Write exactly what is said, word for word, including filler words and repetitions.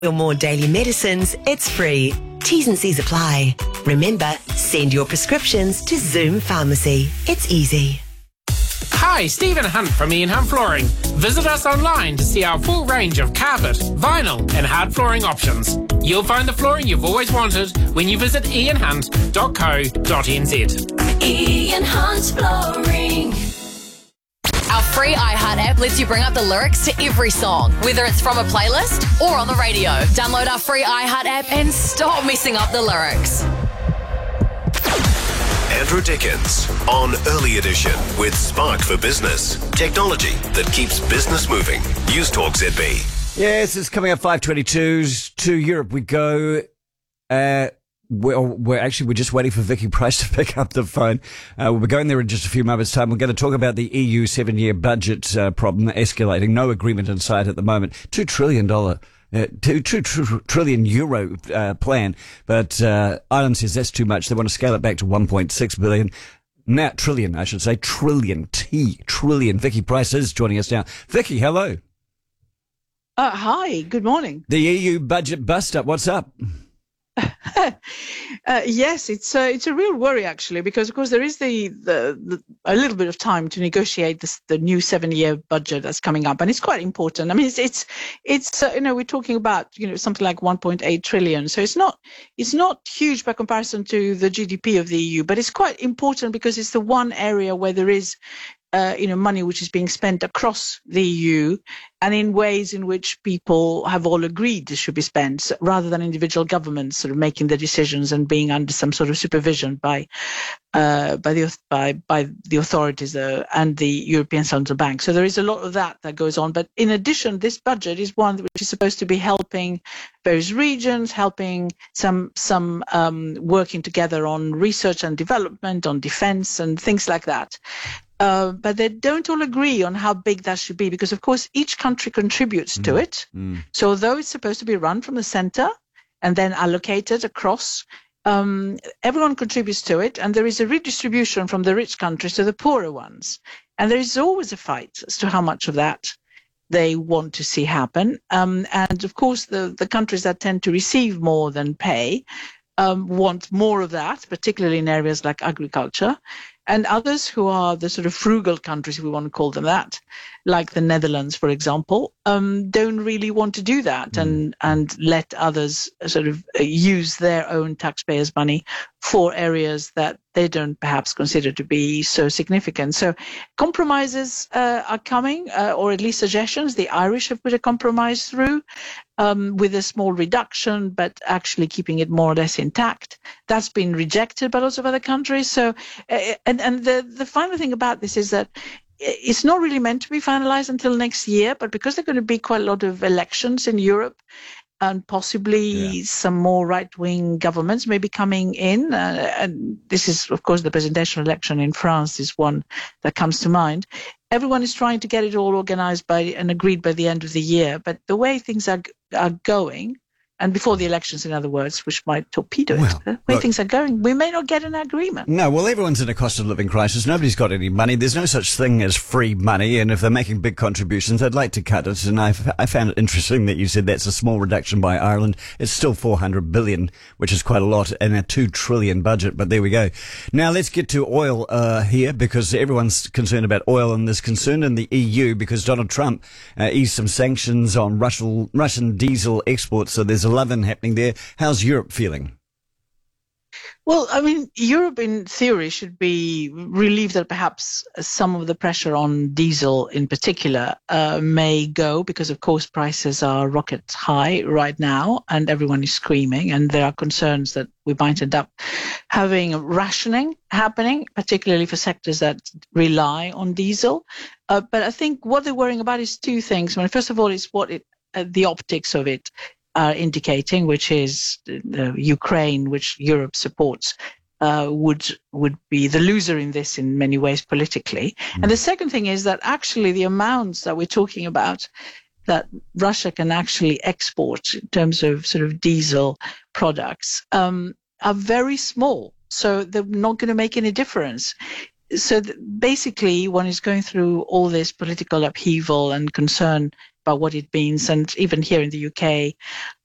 Or more daily medicines, it's free. T's and C's apply. Remember, send your prescriptions to Zoom Pharmacy. It's easy. Hi, Stephen Hunt from Ian Hunt Flooring. Visit us online to see our full range of carpet, vinyl and hard flooring options. You'll find the flooring you've always wanted when you visit ian hunt dot co dot n z. Ian Hunt Flooring. Our free iHeart app lets you bring up the lyrics to every song, whether it's from a playlist or on the radio. Download our free iHeart app and stop messing up the lyrics. Andrew Dickens on Early Edition with Spark for Business. Technology that keeps business moving. News Talk Z B. Yes, it's coming up five twenty-two. To Europe we go. Uh, We're, we're actually, we're just waiting for Vicky Price to pick up the phone. Uh, we'll be going there in just a few moments' time. We're going to talk about the E U seven-year budget uh, problem escalating. No agreement in sight at the moment. Two trillion dollar, uh, two, two tr- trillion euro uh, plan. But uh, Ireland says that's too much. They want to scale it back to one point six billion. Now, trillion, I should say. Trillion. T. Trillion. Vicky Price is joining us now. Vicky, hello. Uh, hi, good morning. The E U budget bust-up. What's up? uh, yes, it's a, it's a real worry, actually, because, of course, there is the, the, the a little bit of time to negotiate this, the new seven-year budget that's coming up, and it's quite important. I mean, it's it's, it's uh, you know, we're talking about, you know, something like one point eight trillion, so it's not it's not huge by comparison to the G D P of the E U, but it's quite important because it's the one area where there is Uh, you know, money which is being spent across the E U and in ways in which people have all agreed it should be spent, rather than individual governments sort of making the decisions and being under some sort of supervision by uh, by the by by the authorities uh, and the European Central Bank. So there is a lot of that that goes on. But in addition, this budget is one which is supposed to be helping various regions, helping some some um, working together on research and development, on defence and things like that. Uh, but they don't all agree on how big that should be, because, of course, each country contributes mm. to it. Mm. So although it's supposed to be run from the center and then allocated across, um, everyone contributes to it, and there is a redistribution from the rich countries to the poorer ones. And there is always a fight as to how much of that they want to see happen. Um, and, of course, the, the countries that tend to receive more than pay um, want more of that, particularly in areas like agriculture. And others who are the sort of frugal countries, if we want to call them that, like the Netherlands, for example, um, don't really want to do that mm. and, and let others sort of use their own taxpayers' money for areas that they don't perhaps consider to be so significant. So compromises uh, are coming, uh, or at least suggestions. The Irish have put a compromise through um, with a small reduction, but actually keeping it more or less intact. That's been rejected by lots of other countries. So, uh, and, and the, the final thing about this is that it's not really meant to be finalized until next year, but because there are going to be quite a lot of elections in Europe, and possibly yeah. some more right-wing governments may be coming in. Uh, and this is, of course, the presidential election in France is one that comes to mind. Everyone is trying to get it all organized by and agreed by the end of the year. But the way things are are going, and before the elections, in other words, which might torpedo it, well, the way look, things are going, we may not get an agreement. No, well, everyone's in a cost of living crisis. Nobody's got any money. There's no such thing as free money. And if they're making big contributions, they'd like to cut it. And I, I found it interesting that you said that's a small reduction by Ireland. It's still four hundred billion, which is quite a lot, in a two trillion budget. But there we go. Now let's get to oil uh, here, because everyone's concerned about oil, and there's concern in the E U because Donald Trump uh, eased some sanctions on Russian, Russian diesel exports. So there's a love-in happening there. How's Europe feeling? Well, I mean, Europe in theory should be relieved that perhaps some of the pressure on diesel in particular uh, may go, because, of course, prices are rocket high right now and everyone is screaming, and there are concerns that we might end up having rationing happening, particularly for sectors that rely on diesel. Uh, but I think what they're worrying about is two things. I mean, first of all, is what it, uh, the optics of it are indicating, which is uh, Ukraine, which Europe supports, uh, would would be the loser in this in many ways politically. Mm. And the second thing is that actually the amounts that we're talking about that Russia can actually export in terms of sort of diesel products um, are very small. So they're not going to make any difference. So th- basically one is going through all this political upheaval and concern about what it means. And even here in the U K,